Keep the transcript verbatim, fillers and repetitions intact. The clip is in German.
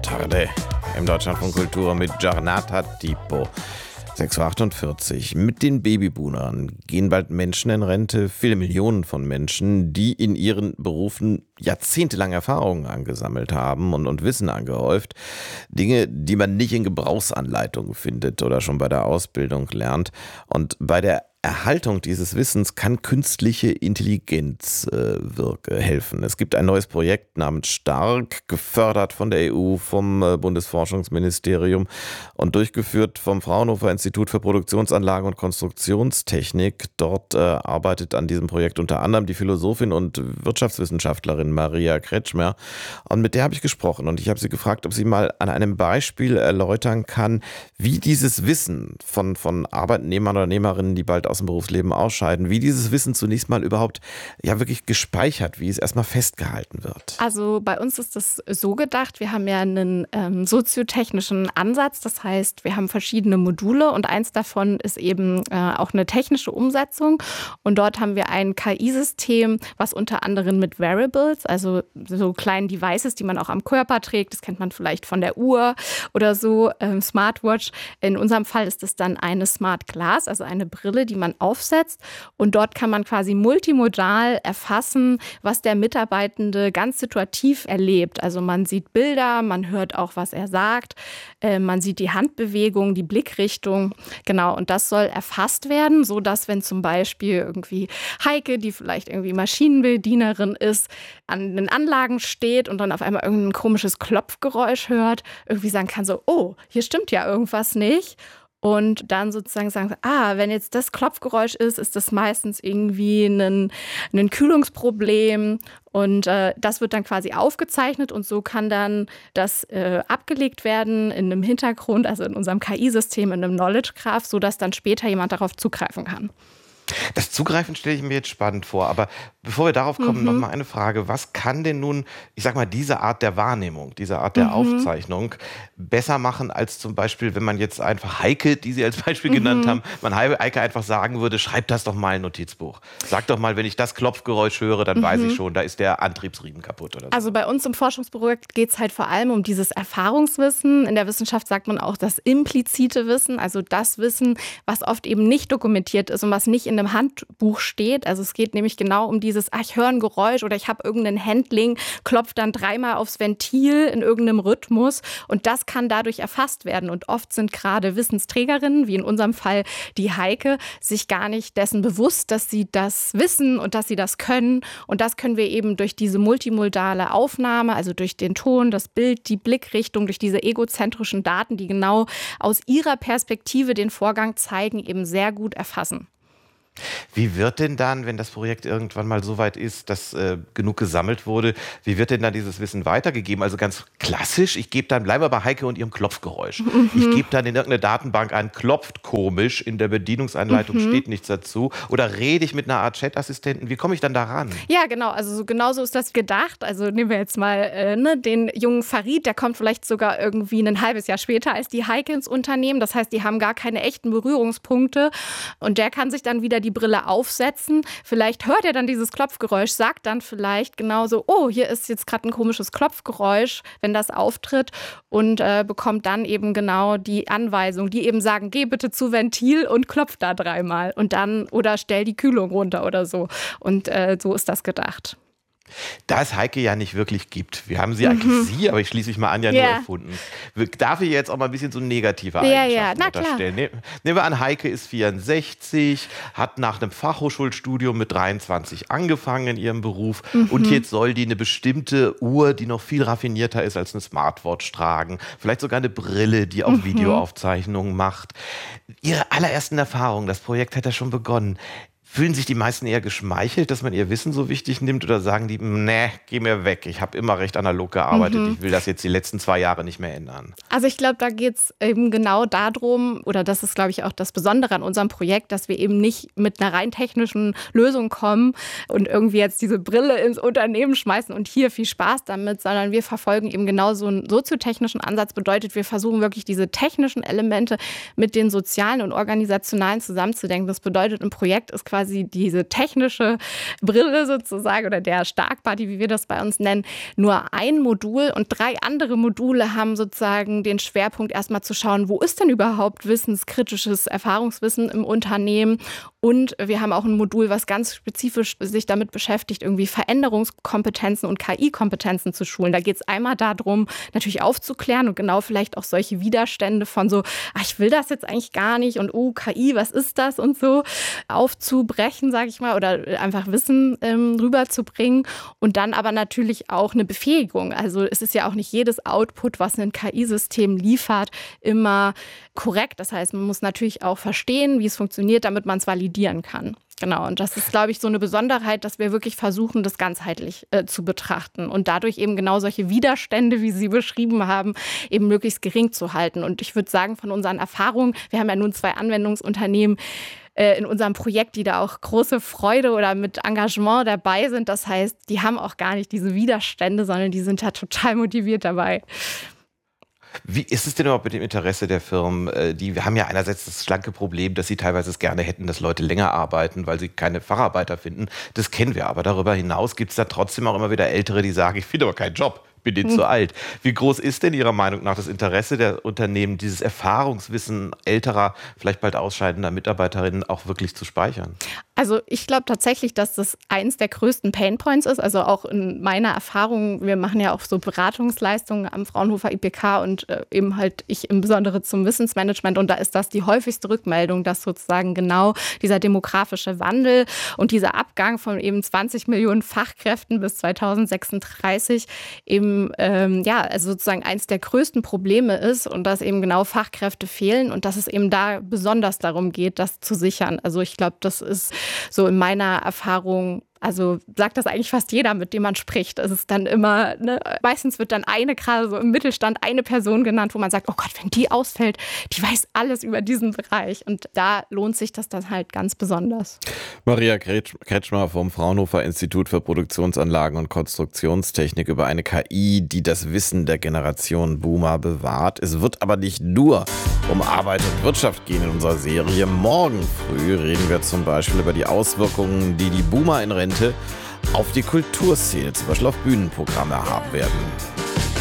Tarde im Deutschlandfunk Kultur mit Giornata Tipo. sechs Uhr achtundvierzig. Mit den Babyboomern gehen bald Menschen in Rente, viele Millionen von Menschen, die in ihren Berufen jahrzehntelang Erfahrungen angesammelt haben und, und Wissen angehäuft. Dinge, die man nicht in Gebrauchsanleitungen findet oder schon bei der Ausbildung lernt. Und bei der Erhaltung dieses Wissens kann künstliche Intelligenz äh, wirke, helfen. Es gibt ein neues Projekt namens STARK, gefördert von der E U, vom äh, Bundesforschungsministerium und durchgeführt vom Fraunhofer Institut für Produktionsanlagen und Konstruktionstechnik. Dort äh, arbeitet an diesem Projekt unter anderem die Philosophin und Wirtschaftswissenschaftlerin Maria Kretschmer. Und mit der habe ich gesprochen und ich habe sie gefragt, ob sie mal an einem Beispiel erläutern kann, wie dieses Wissen von, von Arbeitnehmern oder Nehmerinnen, die bald aus dem Berufsleben ausscheiden, wie dieses Wissen zunächst mal überhaupt ja wirklich gespeichert, wie es erstmal festgehalten wird. Also bei uns ist das so gedacht, wir haben ja einen ähm, soziotechnischen Ansatz, das heißt, wir haben verschiedene Module und eins davon ist eben äh, auch eine technische Umsetzung und dort haben wir ein K I-System, was unter anderem mit Wearables, also so kleinen Devices, die man auch am Körper trägt, das kennt man vielleicht von der Uhr oder so, ähm, Smartwatch. In unserem Fall ist es dann eine Smart Glass, also eine Brille, die man aufsetzt und dort kann man quasi multimodal erfassen, was der Mitarbeitende ganz situativ erlebt. Also man sieht Bilder, man hört auch, was er sagt, äh, man sieht die Handbewegung, die Blickrichtung, genau, und das soll erfasst werden, sodass wenn zum Beispiel irgendwie Heike, die vielleicht irgendwie Maschinenbedienerin ist, an den Anlagen steht und dann auf einmal irgendein komisches Klopfgeräusch hört, irgendwie sagen kann so, oh, hier stimmt ja irgendwas nicht. Und dann sozusagen sagen, ah, wenn jetzt das Klopfgeräusch ist, ist das meistens irgendwie ein, ein Kühlungsproblem. Und äh, das wird dann quasi aufgezeichnet und so kann dann das äh, abgelegt werden in einem Hintergrund, also in unserem K I-System, in einem Knowledge Graph, sodass dann später jemand darauf zugreifen kann. Das Zugreifen stelle ich mir jetzt spannend vor, aber bevor wir darauf kommen, mhm. noch mal eine Frage. Was kann denn nun, ich sag mal, diese Art der Wahrnehmung, diese Art der mhm. Aufzeichnung besser machen, als zum Beispiel, wenn man jetzt einfach Heike, die Sie als Beispiel mhm. genannt haben, man Heike einfach sagen würde, schreib das doch mal in ein Notizbuch. Sag doch mal, wenn ich das Klopfgeräusch höre, dann mhm. weiß ich schon, da ist der Antriebsriemen kaputt oder so. Also bei uns im Forschungsprojekt geht es halt vor allem um dieses Erfahrungswissen. In der Wissenschaft sagt man auch das implizite Wissen, also das Wissen, was oft eben nicht dokumentiert ist und was nicht in einem Handbuch steht. Also es geht nämlich genau um dieses, ach, ich höre ein Geräusch oder ich habe irgendeinen Handling, klopft dann dreimal aufs Ventil in irgendeinem Rhythmus und das kann dadurch erfasst werden. Und oft sind gerade Wissensträgerinnen, wie in unserem Fall die Heike, sich gar nicht dessen bewusst, dass sie das wissen und dass sie das können. Und das können wir eben durch diese multimodale Aufnahme, also durch den Ton, das Bild, die Blickrichtung, durch diese egozentrischen Daten, die genau aus ihrer Perspektive den Vorgang zeigen, eben sehr gut erfassen. Wie wird denn dann, wenn das Projekt irgendwann mal so weit ist, dass äh, genug gesammelt wurde, wie wird denn dann dieses Wissen weitergegeben? Also ganz klassisch, ich gebe dann, bleiben wir bei Heike und ihrem Klopfgeräusch. Mhm. Ich gebe dann in irgendeine Datenbank ein, klopft komisch, in der Bedienungsanleitung mhm. steht nichts dazu. Oder rede ich mit einer Art Chat-Assistenten? Wie komme ich dann da ran? Ja, genau, also so, genau so ist das gedacht. Also nehmen wir jetzt mal äh, ne, den jungen Farid, der kommt vielleicht sogar irgendwie ein halbes Jahr später als die Heike ins Unternehmen. Das heißt, die haben gar keine echten Berührungspunkte und der kann sich dann wieder die die Brille aufsetzen. Vielleicht hört er dann dieses Klopfgeräusch, sagt dann vielleicht genauso, oh, hier ist jetzt gerade ein komisches Klopfgeräusch, wenn das auftritt und äh, bekommt dann eben genau die Anweisung, die eben sagen, geh bitte zu Ventil und klopf da dreimal und dann oder stell die Kühlung runter oder so. Und äh, so ist das gedacht. Da es Heike ja nicht wirklich gibt. Wir haben sie mhm. eigentlich sie, aber ich schließe mich mal an, ja yeah. nur erfunden. Darf ich jetzt auch mal ein bisschen so negative ja, Eigenschaften ja. unterstellen? Nehmen wir an, Heike ist vierundsechzig, hat nach einem Fachhochschulstudium mit dreiundzwanzig angefangen in ihrem Beruf mhm. und jetzt soll die eine bestimmte Uhr, die noch viel raffinierter ist als eine Smartwatch tragen. Vielleicht sogar eine Brille, die auch mhm. Videoaufzeichnungen macht. Ihre allerersten Erfahrungen, das Projekt hat ja schon begonnen. Fühlen sich die meisten eher geschmeichelt, dass man ihr Wissen so wichtig nimmt oder sagen die, nee, geh mir weg, ich habe immer recht analog gearbeitet, mhm. ich will das jetzt die letzten zwei Jahre nicht mehr ändern? Also ich glaube, da geht es eben genau darum, oder das ist, glaube ich, auch das Besondere an unserem Projekt, dass wir eben nicht mit einer rein technischen Lösung kommen und irgendwie jetzt diese Brille ins Unternehmen schmeißen und hier viel Spaß damit, sondern wir verfolgen eben genau so einen soziotechnischen Ansatz. Bedeutet, wir versuchen wirklich diese technischen Elemente mit den sozialen und organisationalen zusammenzudenken. Das bedeutet, ein Projekt ist quasi quasi diese technische Brille sozusagen oder der Starkbody, wie wir das bei uns nennen, nur ein Modul und drei andere Module haben sozusagen den Schwerpunkt erstmal zu schauen, wo ist denn überhaupt wissenskritisches Erfahrungswissen im Unternehmen. Und wir haben auch ein Modul, was ganz spezifisch sich damit beschäftigt, irgendwie Veränderungskompetenzen und K I-Kompetenzen zu schulen. Da geht es einmal darum, natürlich aufzuklären und genau vielleicht auch solche Widerstände von so, ach, ich will das jetzt eigentlich gar nicht und oh, K I, was ist das und so, aufzubrechen, sage ich mal, oder einfach Wissen ähm, rüberzubringen. Und dann aber natürlich auch eine Befähigung. Also es ist ja auch nicht jedes Output, was ein K I-System liefert, immer korrekt. Das heißt, man muss natürlich auch verstehen, wie es funktioniert, damit man es validieren kann. Genau, und das ist, glaube ich, so eine Besonderheit, dass wir wirklich versuchen, das ganzheitlich äh, zu betrachten und dadurch eben genau solche Widerstände, wie Sie beschrieben haben, eben möglichst gering zu halten. Und ich würde sagen, von unseren Erfahrungen, wir haben ja nun zwei Anwendungsunternehmen äh, in unserem Projekt, die da auch große Freude oder mit Engagement dabei sind. Das heißt, die haben auch gar nicht diese Widerstände, sondern die sind da total motiviert dabei. Wie ist es denn überhaupt mit dem Interesse der Firmen? Die wir haben ja einerseits das schlanke Problem, dass sie teilweise es gerne hätten, dass Leute länger arbeiten, weil sie keine Facharbeiter finden. Das kennen wir. Aber darüber hinaus gibt es da trotzdem auch immer wieder Ältere, die sagen, ich finde aber keinen Job. Bin denen zu alt. Wie groß ist denn Ihrer Meinung nach das Interesse der Unternehmen, dieses Erfahrungswissen älterer, vielleicht bald ausscheidender Mitarbeiterinnen auch wirklich zu speichern? Also ich glaube tatsächlich, dass das eins der größten Painpoints ist. Also auch in meiner Erfahrung, wir machen ja auch so Beratungsleistungen am Fraunhofer I P K und äh, eben halt ich im Besonderen zum Wissensmanagement. Und da ist das die häufigste Rückmeldung, dass sozusagen genau dieser demografische Wandel und dieser Abgang von eben zwanzig Millionen Fachkräften bis zweitausendsechsunddreißig eben ähm, ja, also sozusagen eins der größten Probleme ist und dass eben genau Fachkräfte fehlen und dass es eben da besonders darum geht, das zu sichern. Also ich glaube, das ist so in meiner Erfahrung, also sagt das eigentlich fast jeder, mit dem man spricht. Es ist dann immer, ne, meistens wird dann eine, gerade so im Mittelstand, eine Person genannt, wo man sagt, oh Gott, wenn die ausfällt, die weiß alles über diesen Bereich. Und da lohnt sich das dann halt ganz besonders. Maria Kretschmer vom Fraunhofer Institut für Produktionsanlagen und Konstruktionstechnik über eine K I, die das Wissen der Generation Boomer bewahrt. Es wird aber nicht nur um Arbeit und Wirtschaft gehen in unserer Serie. Morgen früh reden wir zum Beispiel über die Auswirkungen, die die Boomer in Rente auf die Kulturszene, zum Beispiel auf Bühnenprogramme haben werden.